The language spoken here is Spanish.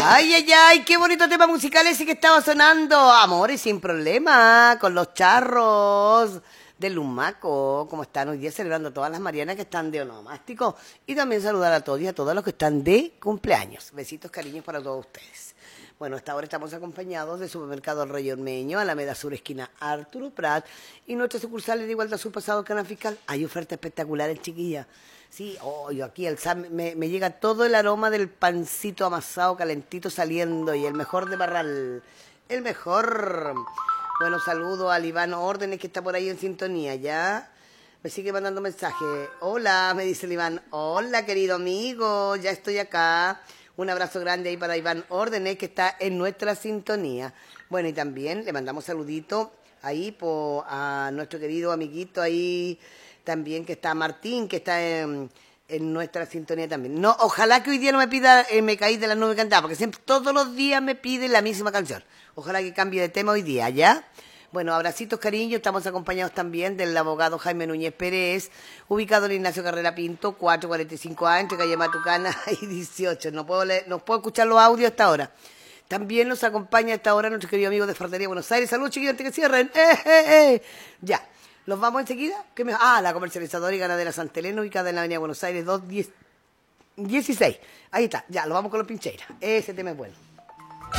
Ay, ay, ay, qué bonito tema musical ese que estaba sonando. Amores sin problema, con los charros de Lumaco. ¿Cómo están hoy día celebrando todas las Marianas que están de onomástico? Y también saludar a todos y a todas los que están de cumpleaños. Besitos, cariños para todos ustedes. Bueno, hasta ahora estamos acompañados del supermercado El Rey Ormeño, Alameda Sur, esquina Arturo Prat, y nuestras sucursales de Igualdad Sur Pasado Canal Fiscal. Hay ofertas espectaculares, chiquillas. Sí, yo aquí me llega todo el aroma del pancito amasado calentito saliendo y el mejor de Barral. El mejor. Bueno, saludo al Iván Órdenes que está por ahí en sintonía, ¿ya? Me sigue mandando mensaje. Hola, me dice el Iván. Hola, querido amigo, ya estoy acá. Un abrazo grande ahí para Iván Órdenes, que está en nuestra sintonía. Bueno, y también le mandamos saludito ahí a nuestro querido amiguito ahí también, que está Martín, que está en nuestra sintonía también. No, ojalá que hoy día no me pida Me caí de la nube cantada, porque siempre, todos los días me pide la misma canción. Ojalá que cambie de tema hoy día, ¿ya? Bueno, abracitos, cariños. Estamos acompañados también del abogado Jaime Núñez Pérez, ubicado en Ignacio Carrera Pinto, 445A, entre calle Matucana y 18. No puedo escuchar los audios hasta ahora. También nos acompaña hasta ahora nuestro querido amigo de Fartería Buenos Aires. Saludos, chiquillos, antes que cierren. Ya. ¿Los vamos enseguida? La comercializadora y ganadera Santa Elena, ubicada en la avenida Buenos Aires 216. Ahí está. Ya, lo vamos con los pincheiras. Ese tema es bueno.